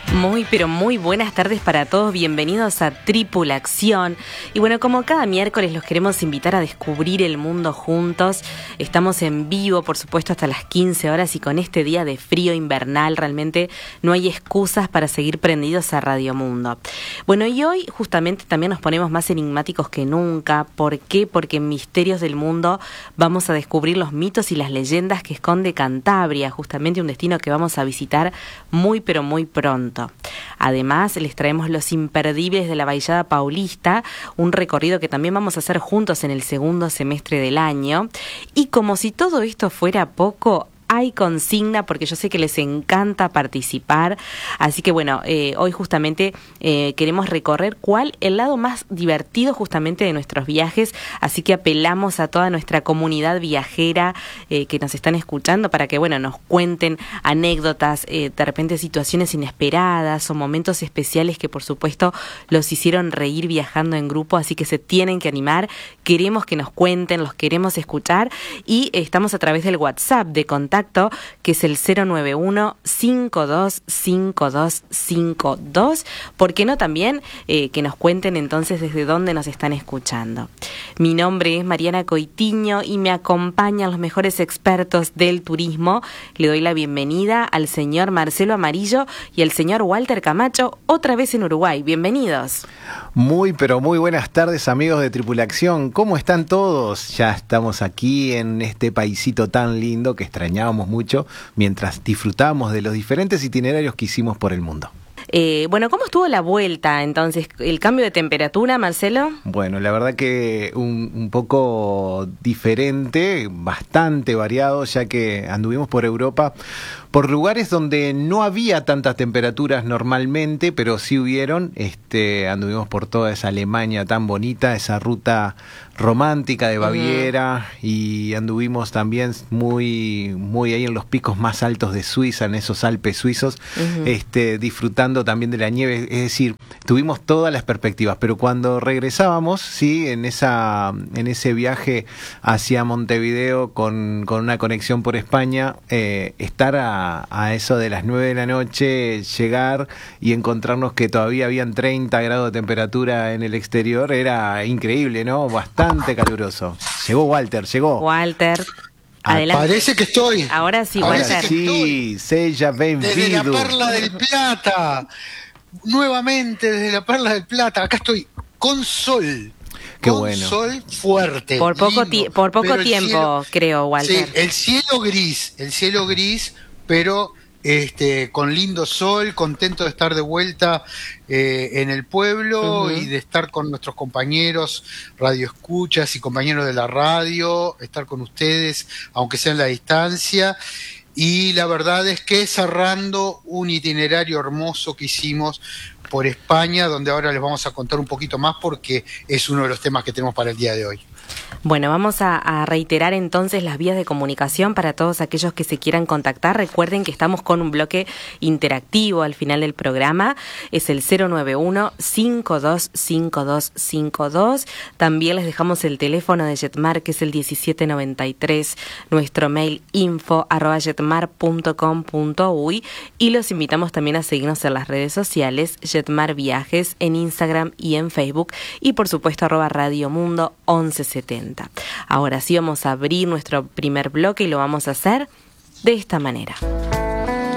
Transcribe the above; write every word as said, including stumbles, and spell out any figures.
Muy, pero muy buenas tardes para todos, bienvenidos a Tripulación. Y bueno, como cada miércoles los queremos invitar a descubrir el mundo juntos. Estamos en vivo, por supuesto, hasta las quince horas y con este día de frío invernal realmente no hay excusas para seguir prendidos a Radio Mundo. Bueno, y hoy justamente también nos ponemos más enigmáticos que nunca. ¿Por qué? Porque en Misterios del Mundo vamos a descubrir los mitos y las leyendas que esconde Cantabria, justamente un destino que vamos a visitar muy, pero muy pronto. Además, les traemos los imperdibles de la Bailada Paulista, un recorrido que también vamos a hacer juntos en el segundo semestre del año. Y como si todo esto fuera poco, hay consigna porque yo sé que les encanta participar, así que bueno, eh, hoy justamente eh, queremos recorrer cuál el lado más divertido justamente de nuestros viajes, así que apelamos a toda nuestra comunidad viajera eh, que nos están escuchando para que bueno nos cuenten anécdotas, eh, de repente situaciones inesperadas o momentos especiales que por supuesto los hicieron reír viajando en grupo, así que se tienen que animar, queremos que nos cuenten, los queremos escuchar y eh, estamos a través del WhatsApp de contacto que es el cero nueve uno, cinco dos cinco dos cinco dos. ¿Por qué no también eh, que nos cuenten entonces desde dónde nos están escuchando? Mi nombre es Mariana Coitiño y me acompañan los mejores expertos del turismo. Le doy la bienvenida al señor Marcelo Amarillo y al señor Walter Camacho, otra vez en Uruguay. Bienvenidos. Muy, pero muy buenas tardes, amigos de Tripulación. ¿Cómo están todos? Ya estamos aquí en este paisito tan lindo que extrañábamos mucho mientras disfrutábamos de los diferentes itinerarios que hicimos por el mundo. Eh, bueno, ¿cómo estuvo la vuelta entonces? ¿El cambio de temperatura, Marcelo? Bueno, la verdad que un, un poco diferente, bastante variado, ya que anduvimos por Europa, por lugares donde no había tantas temperaturas normalmente, pero sí hubieron. Este, anduvimos por toda esa Alemania tan bonita, esa ruta romántica de Baviera, uh-huh. Y anduvimos también muy, muy ahí en los picos más altos de Suiza, en esos Alpes suizos, uh-huh. este, disfrutando también de la nieve. Es decir, tuvimos todas las perspectivas, pero cuando regresábamos, sí, en esa, en ese viaje hacia Montevideo con, con una conexión por España, eh, estar a, a eso de las nueve de la noche, llegar y encontrarnos que todavía habían treinta grados de temperatura en el exterior, era increíble, ¿no? Bastante caluroso. Llegó Walter, llegó. Walter, adelante. Parece que estoy. Ahora sí, Ahora Walter. Sí, sella benvido. Desde la Perla del Plata. Nuevamente desde la Perla del Plata. Acá estoy con sol. Qué con bueno. Sol fuerte. Por poco, lindo, ti- por poco tiempo, cielo, creo, Walter. Sí, el cielo gris, el cielo gris, pero este con lindo sol, contento de estar de vuelta eh, en el pueblo, uh-huh. Y de estar con nuestros compañeros radioescuchas y compañeros de la radio, estar con ustedes, aunque sea en la distancia. Y la verdad es que cerrando un itinerario hermoso que hicimos por España, donde ahora les vamos a contar un poquito más porque es uno de los temas que tenemos para el día de hoy. Bueno, vamos a, a reiterar entonces las vías de comunicación para todos aquellos que se quieran contactar. Recuerden que estamos con un bloque interactivo al final del programa. Es el cero nueve uno, cinco dos cinco dos cinco dos. También les dejamos el teléfono de Jetmar, que es el diecisiete noventa y tres. Nuestro mail info arroba jetmar punto com punto uy. Y los invitamos también a seguirnos en las redes sociales, Jetmar Viajes, en Instagram y en Facebook. Y por supuesto, arroba Radio Mundo once setenta. Ahora sí vamos a abrir nuestro primer bloque y lo vamos a hacer de esta manera.